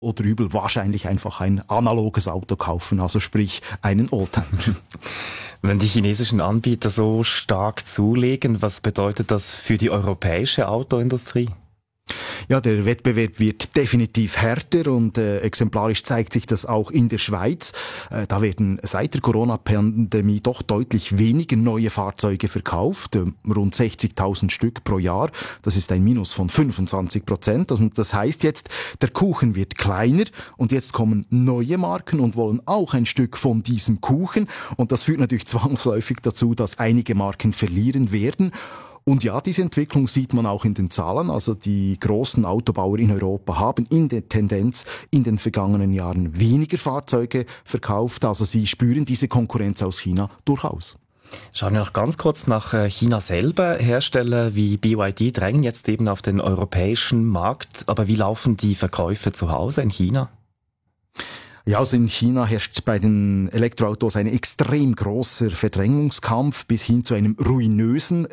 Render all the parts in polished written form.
oder übel wahrscheinlich einfach ein analoges Auto kaufen, also sprich einen Oldtimer. Wenn die chinesischen Anbieter so stark zulegen, was bedeutet das für die europäische Autoindustrie? Ja, der Wettbewerb wird definitiv härter und exemplarisch zeigt sich das auch in der Schweiz. Da werden seit der Corona-Pandemie doch deutlich weniger neue Fahrzeuge verkauft, rund 60.000 Stück pro Jahr. Das ist ein Minus von 25%. Also das heißt jetzt, der Kuchen wird kleiner und jetzt kommen neue Marken und wollen auch ein Stück von diesem Kuchen. Und das führt natürlich zwangsläufig dazu, dass einige Marken verlieren werden. Und ja, diese Entwicklung sieht man auch in den Zahlen. Also die großen Autobauer in Europa haben in der Tendenz in den vergangenen Jahren weniger Fahrzeuge verkauft. Also sie spüren diese Konkurrenz aus China durchaus. Schauen wir noch ganz kurz nach China selber. Hersteller wie BYD drängen jetzt eben auf den europäischen Markt. Aber wie laufen die Verkäufe zu Hause in China? Ja, also in China herrscht bei den Elektroautos ein extrem großer Verdrängungskampf bis hin zu einem ruinösen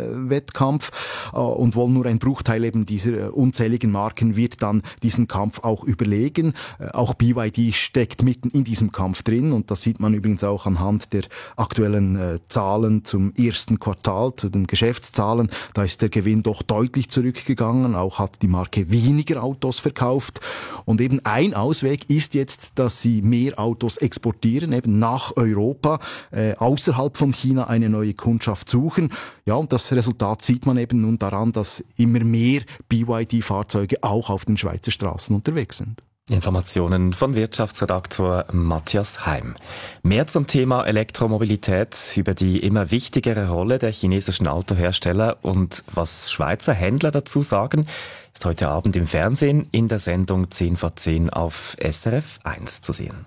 Wettkampf und wohl nur ein Bruchteil eben dieser unzähligen Marken wird dann diesen Kampf auch überlegen. Auch BYD steckt mitten in diesem Kampf drin und das sieht man übrigens auch anhand der aktuellen Zahlen zum ersten Quartal, zu den Geschäftszahlen. Da ist der Gewinn doch deutlich zurückgegangen, auch hat die Marke weniger Autos verkauft und eben ein Ausweg ist jetzt, dass sie mehr Autos exportieren, eben nach Europa, außerhalb von China eine neue Kundschaft suchen. Ja, und das Resultat sieht man eben nun daran, dass immer mehr BYD-Fahrzeuge auch auf den Schweizer Straßen unterwegs sind. Informationen von Wirtschaftsredaktor Matthias Heim. Mehr zum Thema Elektromobilität, über die immer wichtigere Rolle der chinesischen Autohersteller und was Schweizer Händler dazu sagen, ist heute Abend im Fernsehen in der Sendung 10 vor 10 auf SRF 1 zu sehen.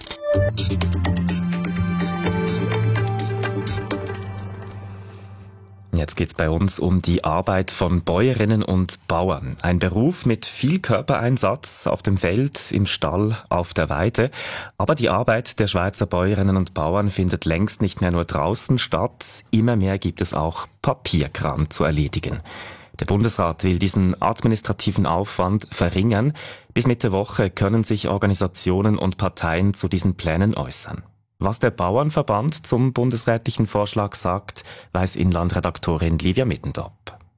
Jetzt geht's bei uns um die Arbeit von Bäuerinnen und Bauern. Ein Beruf mit viel Körpereinsatz auf dem Feld, im Stall, auf der Weide. Aber die Arbeit der Schweizer Bäuerinnen und Bauern findet längst nicht mehr nur draußen statt. Immer mehr gibt es auch Papierkram zu erledigen. Der Bundesrat will diesen administrativen Aufwand verringern. Bis Mitte Woche können sich Organisationen und Parteien zu diesen Plänen äußern. Was der Bauernverband zum bundesrätlichen Vorschlag sagt, weiß Inlandredaktorin Livia Mittendorp.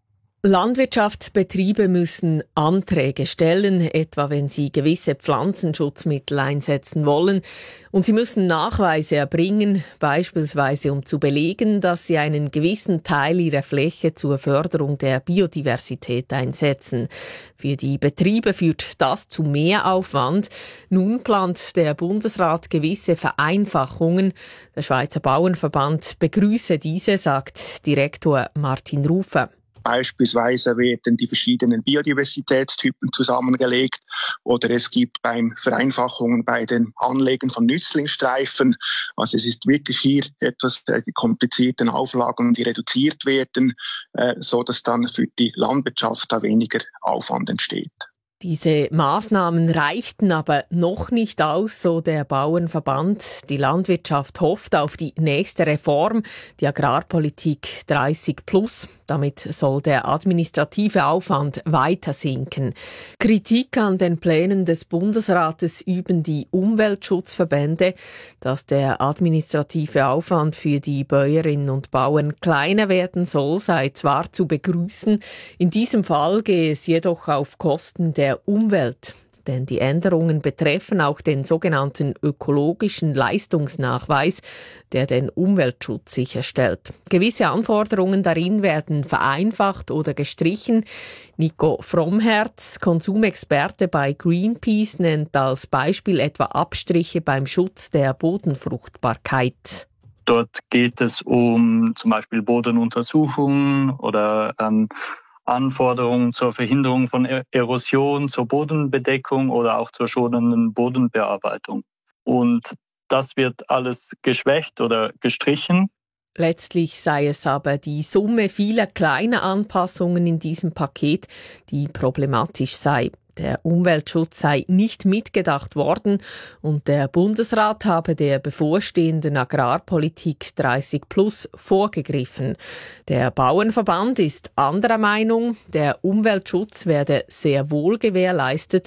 Landwirtschaftsbetriebe müssen Anträge stellen, etwa wenn sie gewisse Pflanzenschutzmittel einsetzen wollen. Und sie müssen Nachweise erbringen, beispielsweise um zu belegen, dass sie einen gewissen Teil ihrer Fläche zur Förderung der Biodiversität einsetzen. Für die Betriebe führt das zu Mehraufwand. Nun plant der Bundesrat gewisse Vereinfachungen. Der Schweizer Bauernverband begrüße diese, sagt Direktor Martin Rufer. Beispielsweise werden die verschiedenen Biodiversitätstypen zusammengelegt oder es gibt Vereinfachungen bei den Anlegen von Nützlingsstreifen. Also es ist wirklich hier etwas die komplizierten Auflagen, die reduziert werden, so dass dann für die Landwirtschaft da weniger Aufwand entsteht. Diese Maßnahmen reichten aber noch nicht aus, so der Bauernverband. Die Landwirtschaft hofft auf die nächste Reform, die Agrarpolitik 30+. Damit soll der administrative Aufwand weiter sinken. Kritik an den Plänen des Bundesrates üben die Umweltschutzverbände, dass der administrative Aufwand für die Bäuerinnen und Bauern kleiner werden soll, sei zwar zu begrüßen. In diesem Fall gehe es jedoch auf Kosten der Umwelt. Denn die Änderungen betreffen auch den sogenannten ökologischen Leistungsnachweis, der den Umweltschutz sicherstellt. Gewisse Anforderungen darin werden vereinfacht oder gestrichen. Nico Frommherz, Konsumexperte bei Greenpeace, nennt als Beispiel etwa Abstriche beim Schutz der Bodenfruchtbarkeit. Dort geht es um zum Beispiel Bodenuntersuchungen oder Anforderungen zur Verhinderung von Erosion, zur Bodenbedeckung oder auch zur schonenden Bodenbearbeitung. Und das wird alles geschwächt oder gestrichen. Letztlich sei es aber die Summe vieler kleiner Anpassungen in diesem Paket, die problematisch sei. Der Umweltschutz sei nicht mitgedacht worden und der Bundesrat habe der bevorstehenden Agrarpolitik 30+ vorgegriffen. Der Bauernverband ist anderer Meinung, der Umweltschutz werde sehr wohl gewährleistet,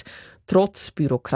trotz Bürokratie.